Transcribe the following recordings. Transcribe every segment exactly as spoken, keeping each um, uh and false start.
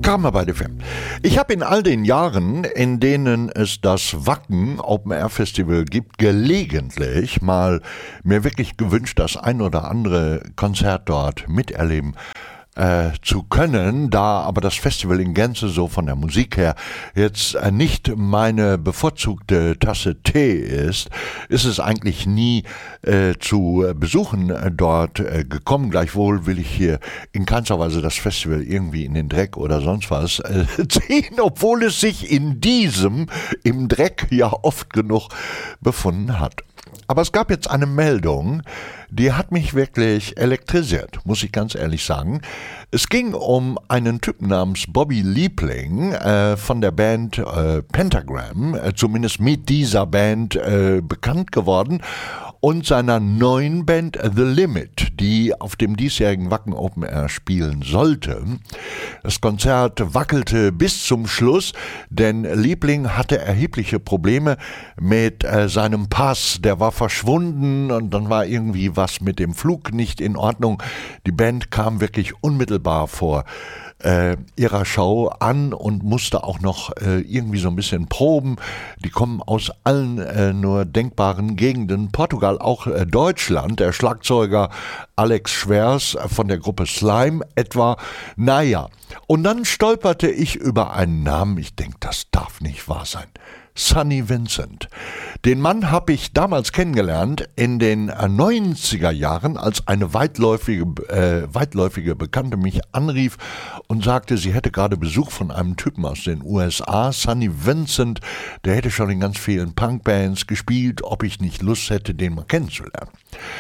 Kammerarbeit F M. Ich habe in all den Jahren, in denen es das Wacken Open Air Festival gibt, gelegentlich mal mir wirklich gewünscht, das ein oder andere Konzert dort miterleben Äh, zu können, da aber das Festival in Gänze so von der Musik her jetzt äh, nicht meine bevorzugte Tasse Tee ist, ist es eigentlich nie äh, zu Besuchen äh, dort äh, gekommen. Gleichwohl will ich hier in keinster Weise das Festival irgendwie in den Dreck oder sonst was äh, ziehen, obwohl es sich in diesem, im Dreck ja oft genug befunden hat. Aber es gab jetzt eine Meldung, die hat mich wirklich elektrisiert, muss ich ganz ehrlich sagen. Es ging um einen Typen namens Bobby Liebling äh, von der Band äh, Pentagram, äh, zumindest mit dieser Band äh, bekannt geworden, und seiner neuen Band The Limit, die auf dem diesjährigen Wacken Open Air spielen sollte. Das Konzert wackelte bis zum Schluss, denn Liebling hatte erhebliche Probleme mit äh, seinem Pass. Der war verschwunden und dann war irgendwie was mit dem Flug nicht in Ordnung. Die Band kam wirklich unmittelbar vor Äh, ihrer Show an und musste auch noch äh, irgendwie so ein bisschen proben. Die kommen aus allen äh, nur denkbaren Gegenden. Portugal, auch äh, Deutschland. Der Schlagzeuger Alex Schwers von der Gruppe Slime etwa. Naja, und dann stolperte ich über einen Namen. Ich denke, das darf nicht wahr sein. Sonny Vincent. Den Mann habe ich damals kennengelernt in den neunziger Jahren, als eine weitläufige, äh, weitläufige Bekannte mich anrief und sagte, sie hätte gerade Besuch von einem Typen aus den U S A, Sonny Vincent, der hätte schon in ganz vielen Punkbands gespielt, ob ich nicht Lust hätte, den mal kennenzulernen.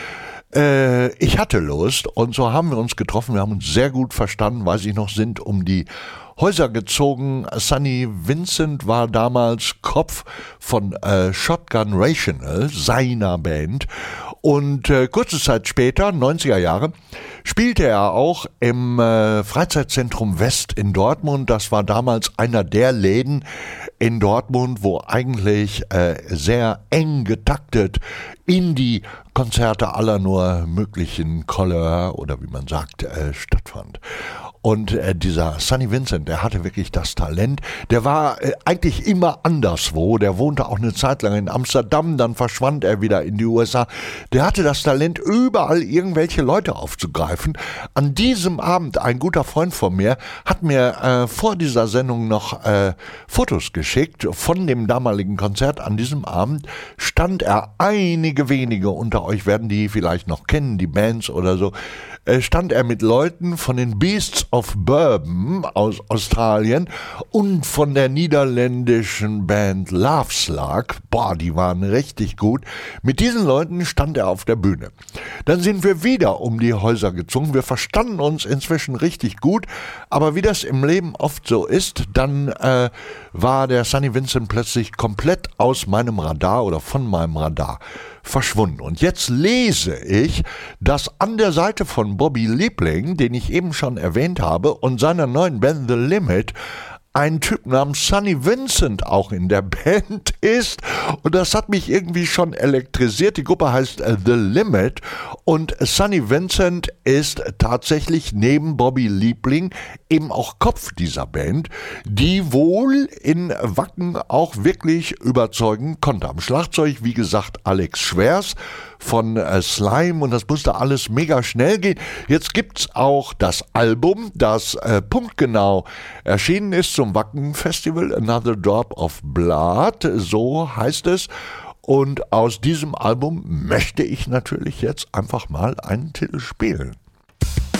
Äh, ich hatte Lust und so haben wir uns getroffen, wir haben uns sehr gut verstanden, weiß ich noch, sind um die Häuser gezogen. Sonny Vincent war damals Kopf von äh, Shotgun Rational, seiner Band. Und äh, kurze Zeit später, neunziger Jahre, spielte er auch im äh, Freizeitzentrum West in Dortmund. Das war damals einer der Läden in Dortmund, wo eigentlich äh, sehr eng getaktet Indie-Konzerte aller nur möglichen Couleur oder wie man sagt, äh, stattfand. Und äh, dieser Sonny Vincent, der hatte wirklich das Talent. Der war äh, eigentlich immer anderswo. Der wohnte auch eine Zeit lang in Amsterdam, dann verschwand er wieder in die U S A. Der hatte das Talent, überall irgendwelche Leute aufzugreifen. An diesem Abend, ein guter Freund von mir, hat mir äh, vor dieser Sendung noch äh, Fotos geschickt von dem damaligen Konzert. An diesem Abend stand er, einige wenige unter euch werden die vielleicht noch kennen, die Bands oder so, äh, stand er mit Leuten von den Beasts of Bourbon aus Australien und von der niederländischen Band Love Slug. Boah, die waren richtig gut. Mit diesen Leuten stand er auf der Bühne. Dann sind wir wieder um die Häuser gezogen. Wir verstanden uns inzwischen richtig gut, aber wie das im Leben oft so ist, dann äh, war der Sonny Vincent plötzlich komplett aus meinem Radar oder von meinem Radar verschwunden. Und jetzt lese ich, dass an der Seite von Bobby Liebling, den ich eben schon erwähnt habe, und seiner neuen Band The Limit, ein Typ namens Sonny Vincent auch in der Band ist. Und das hat mich irgendwie schon elektrisiert. Die Gruppe heißt uh, The Limit und Sonny Vincent ist tatsächlich neben Bobby Liebling eben auch Kopf dieser Band, die wohl in Wacken auch wirklich überzeugen konnte. Am Schlagzeug, wie gesagt, Alex Schwers von äh, Slime, und das musste alles mega schnell gehen. Jetzt gibt's auch das Album, das äh, punktgenau erschienen ist zum Wacken Festival, Another Drop of Blood, so heißt es. Und aus diesem Album möchte ich natürlich jetzt einfach mal einen Titel spielen.